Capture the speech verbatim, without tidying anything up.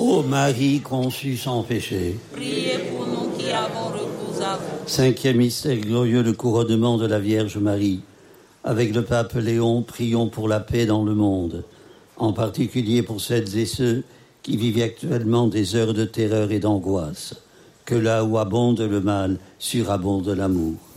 Ô Marie conçue sans péché, priez pour nous qui avons recours à vous. Cinquième mystère glorieux, le couronnement de la Vierge Marie. Avec le pape Léon, prions pour la paix dans le monde, en particulier pour celles et ceux qui vivent actuellement des heures de terreur et d'angoisse. Que là où abonde le mal, surabonde l'amour.